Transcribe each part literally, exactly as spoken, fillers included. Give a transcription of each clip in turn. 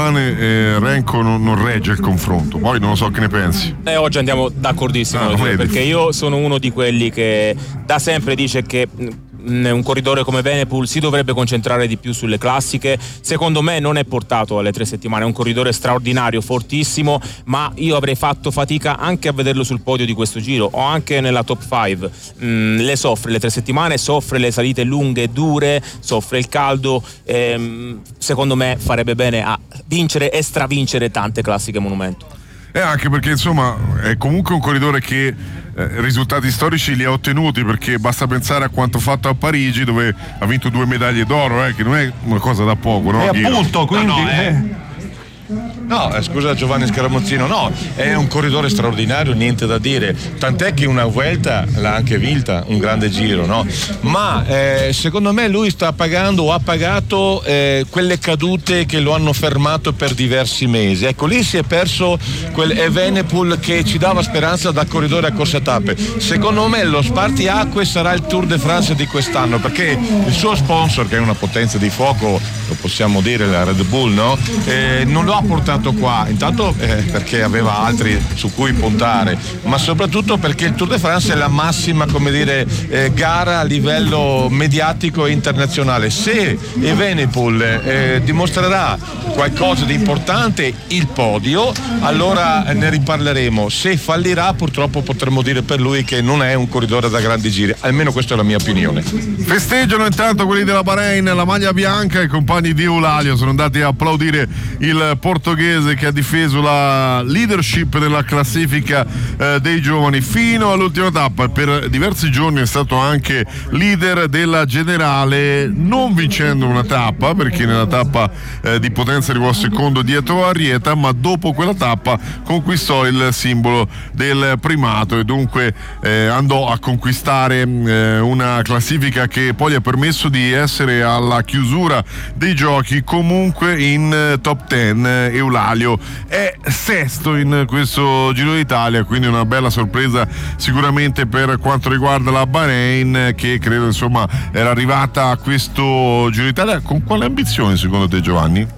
settimane eh, Renko non, non regge il confronto, poi non lo so che ne pensi. Eh, oggi andiamo d'accordissimo, Ah, cioè, perché io sono uno di quelli che da sempre dice che un corridore come Evenepoel si dovrebbe concentrare di più sulle classiche. Secondo me non è portato alle tre settimane, è un corridore straordinario, fortissimo, ma io avrei fatto fatica anche a vederlo sul podio di questo Giro o anche nella top cinque. Mm, le soffre le tre settimane, soffre le salite lunghe e dure, soffre il caldo. Ehm, secondo me farebbe bene a vincere e stravincere tante classiche monumento. E anche perché insomma è comunque un corridore che eh, risultati storici li ha ottenuti, perché basta pensare a quanto fatto a Parigi, dove ha vinto due medaglie d'oro, eh, che non è una cosa da poco, no? E appunto, quindi no, no, eh. No, eh, scusa Giovanni Scaramuzzino, no, è un corridore straordinario, niente da dire, tant'è che una Vuelta l'ha anche vinta, un grande Giro, no? Ma eh, secondo me lui sta pagando o ha pagato eh, quelle cadute che lo hanno fermato per diversi mesi. Ecco, lì si è perso quel Evenepoel che ci dava speranza da corridore a corsa tappe. Secondo me lo spartiacque sarà il Tour de France di quest'anno, perché il suo sponsor, che è una potenza di fuoco, lo possiamo dire, la Red Bull, no? Eh, non lo ha portato qua, intanto eh, perché aveva altri su cui puntare, ma soprattutto perché il Tour de France è la massima, come dire, eh, gara a livello mediatico e internazionale. Se Evenepoel eh, dimostrerà qualcosa di importante, il podio, allora ne riparleremo. Se fallirà, purtroppo potremmo dire per lui che non è un corridore da grandi giri, almeno questa è la mia opinione. Festeggiano intanto quelli della Bahrain, la maglia bianca, i compagni di Eulalia sono andati a applaudire il portoghese che ha difeso la leadership nella classifica eh, dei giovani fino all'ultima tappa. Per diversi giorni è stato anche leader della generale, non vincendo una tappa, perché nella tappa eh, di Potenza arrivò secondo dietro a Arrieta, ma dopo quella tappa conquistò il simbolo del primato e dunque eh, andò a conquistare eh, una classifica che poi gli ha permesso di essere alla chiusura dei giochi comunque in eh, top dieci. Eulalio è sesto in questo Giro d'Italia, quindi una bella sorpresa sicuramente per quanto riguarda la Bahrain, che credo insomma era arrivata a questo Giro d'Italia con quale ambizione secondo te, Giovanni?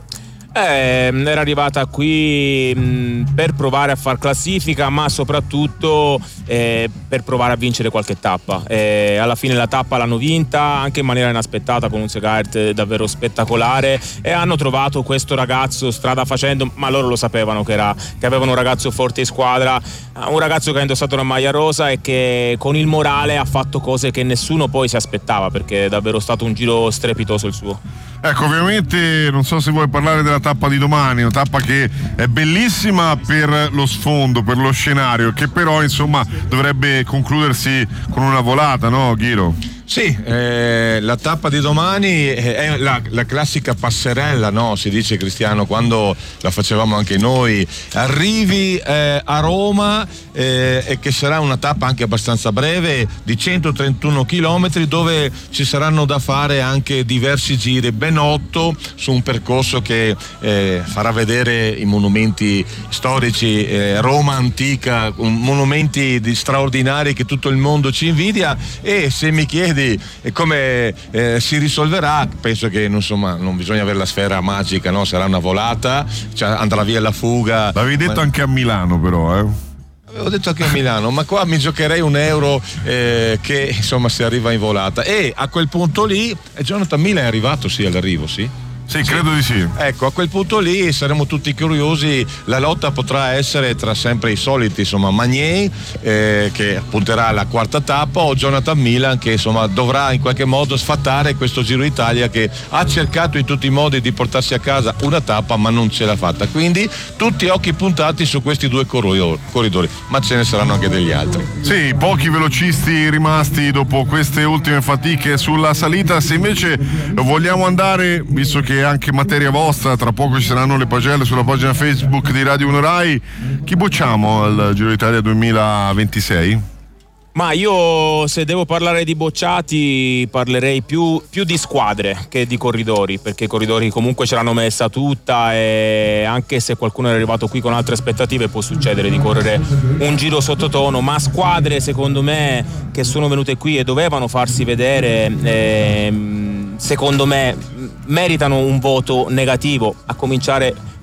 Eh, era arrivata qui mh, per provare a far classifica, ma soprattutto eh, per provare a vincere qualche tappa. Eh, alla fine la tappa l'hanno vinta anche in maniera inaspettata, con un Segart davvero spettacolare, e hanno trovato questo ragazzo strada facendo, ma loro lo sapevano che, era, che avevano un ragazzo forte in squadra, un ragazzo che ha indossato una maglia rosa e che con il morale ha fatto cose che nessuno poi si aspettava, perché è davvero stato un giro strepitoso il suo. Ecco, ovviamente non so se vuoi parlare della tappa di domani, una tappa che è bellissima per lo sfondo, per lo scenario, che però insomma dovrebbe concludersi con una volata, no Ghiro? Sì, eh, la tappa di domani è la, la classica passerella, no? Si dice, Cristiano, quando la facevamo anche noi. Arrivi eh, a Roma eh, e che sarà una tappa anche abbastanza breve, di centotrentuno chilometri, dove ci saranno da fare anche diversi giri, ben otto, su un percorso che eh, farà vedere i monumenti storici, eh, Roma antica, un, monumenti di straordinari che tutto il mondo ci invidia. E se mi chiedi e come eh, si risolverà, penso che insomma non bisogna avere la sfera magica, no? Sarà una volata, cioè andrà via la fuga. L'avevi detto ma... anche a Milano però, eh? Avevo detto anche a Milano, ma qua mi giocherei un euro eh, che insomma si arriva in volata. E a quel punto lì eh, Jonathan Miller è arrivato, sì, all'arrivo, sì? Sì, credo di sì. Ecco, a quel punto lì saremo tutti curiosi. La lotta potrà essere tra sempre i soliti, insomma, Magnier eh, che punterà alla quarta tappa, o Jonathan Milan che insomma dovrà in qualche modo sfatare questo Giro d'Italia, che ha cercato in tutti i modi di portarsi a casa una tappa ma non ce l'ha fatta. Quindi tutti occhi puntati su questi due corridori, ma ce ne saranno anche degli altri. Sì, pochi velocisti rimasti dopo queste ultime fatiche sulla salita. Se invece vogliamo andare, visto che anche materia vostra, tra poco ci saranno le pagelle sulla pagina Facebook di Radio uno Rai, chi bocciamo al Giro d'Italia duemilaventisei? Ma io, se devo parlare di bocciati, parlerei più, più di squadre che di corridori, perché i corridori comunque ce l'hanno messa tutta, e anche se qualcuno è arrivato qui con altre aspettative può succedere di correre un giro sottotono, ma squadre secondo me che sono venute qui e dovevano farsi vedere, eh, secondo me meritano un voto negativo, a cominciare